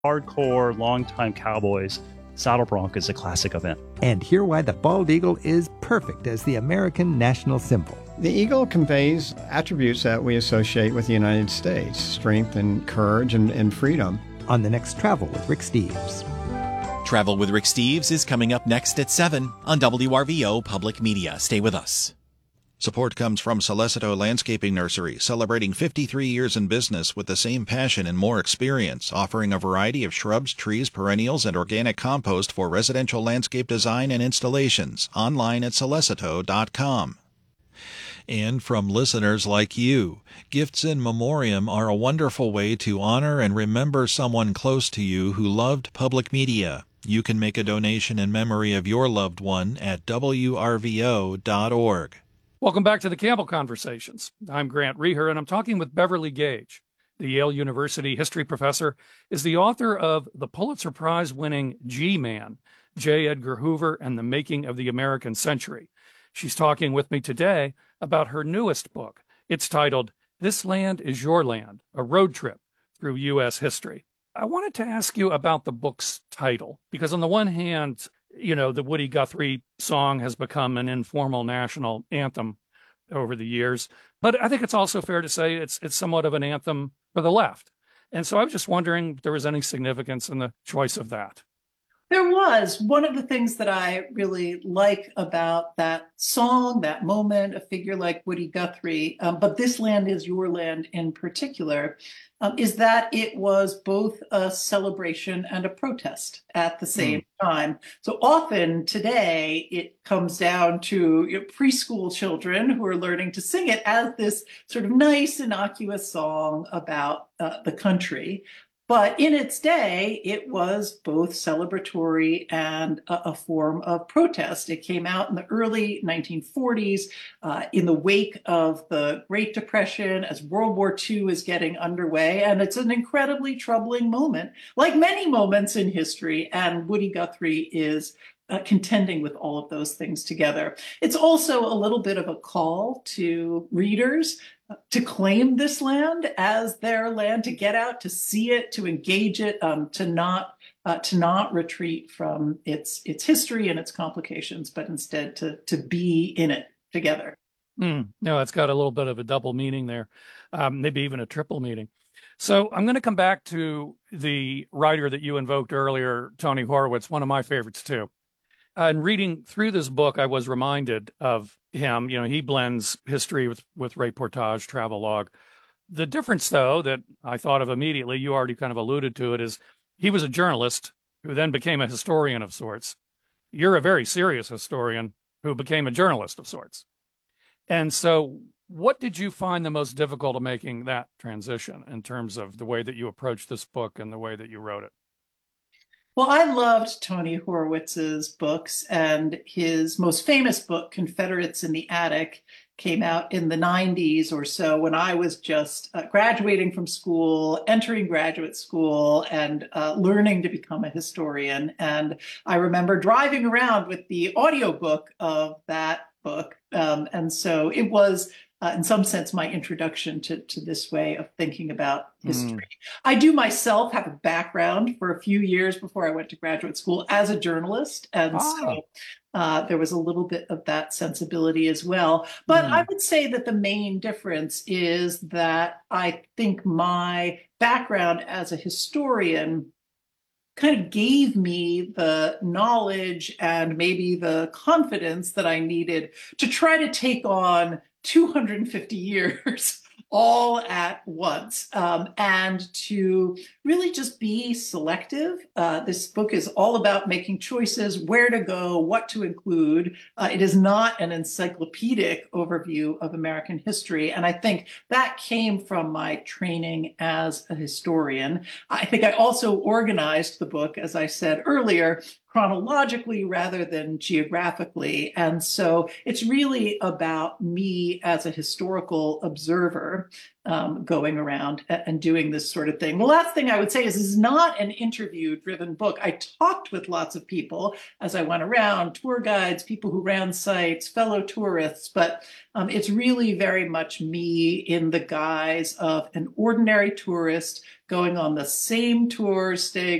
hardcore, longtime cowboys, Saddle Bronc is a classic event. And hear why the bald eagle is perfect as the American national symbol. The eagle conveys attributes that we associate with the United States: strength and courage and freedom. On the next Travel with Rick Steves. Travel with Rick Steves is coming up next at 7 on WRVO Public Media. Stay with us. Support comes from Celesito Landscaping Nursery, celebrating 53 years in business with the same passion and more experience, offering a variety of shrubs, trees, perennials, and organic compost for residential landscape design and installations. Online at Celesito.com. And from listeners like you, gifts in memoriam are a wonderful way to honor and remember someone close to you who loved public media. You can make a donation in memory of your loved one at WRVO.org. Welcome back to the Campbell Conversations. I'm Grant Reher, and I'm talking with Beverly Gage. The Yale University history professor is the author of the Pulitzer Prize-winning G-Man, J. Edgar Hoover and the Making of the American Century. She's talking with me today about her newest book. It's titled, This Land is Your Land, A Road Trip Through U.S. History. I wanted to ask you about the book's title, because on the one hand, you know, the Woody Guthrie song has become an informal national anthem over the years. But I think it's also fair to say it's somewhat of an anthem for the left. And so I was just wondering if there was any significance in the choice of that. There was. One of the things that I really like about that song, that moment, a figure like Woody Guthrie, but This Land is Your Land in particular, is that it was both a celebration and a protest at the same time. So often today, it comes down to preschool children who are learning to sing it as this sort of nice, innocuous song about the country. But in its day, it was both celebratory and a form of protest. It came out in the early 1940s, in the wake of the Great Depression, as World War II is getting underway. And it's an incredibly troubling moment, like many moments in history. And Woody Guthrie is contending with all of those things together. It's also a little bit of a call to readers to claim this land as their land, to get out, to see it, to engage it, to not retreat from its history and its complications, but instead to be in it together. No, it's got a little bit of a double meaning there, maybe even a triple meaning. So I'm going to come back to the writer that you invoked earlier, Tony Horwitz, one of my favorites too. And reading through this book, I was reminded of him. You know, he blends history with reportage, travelogue. The difference, though, that I thought of immediately, you already kind of alluded to it, is he was a journalist who then became a historian of sorts. You're a very serious historian who became a journalist of sorts. And so what did you find the most difficult of making that transition in terms of the way that you approached this book and the way that you wrote it? Well, I loved Tony Horwitz's books, and his most famous book, Confederates in the Attic, came out in the 90s or so when I was just graduating from school, entering graduate school, and learning to become a historian. And I remember driving around with the audiobook of that book. And so it was, in some sense, my introduction to this way of thinking about history. I do myself have a background for a few years before I went to graduate school as a journalist. And so there was a little bit of that sensibility as well. But I would say that the main difference is that I think my background as a historian kind of gave me the knowledge and maybe the confidence that I needed to try to take on 250 years all at once, and to really just be selective. This book is all about making choices, where to go, what to include. It is not an encyclopedic overview of American history. And I think that came from my training as a historian. I think I also organized the book, as I said earlier, chronologically rather than geographically. And so it's really about me as a historical observer going around and doing this sort of thing. The last thing I would say is this is not an interview-driven book. I talked with lots of people as I went around, tour guides, people who ran sites, fellow tourists, but it's really very much me in the guise of an ordinary tourist going on the same tour, staying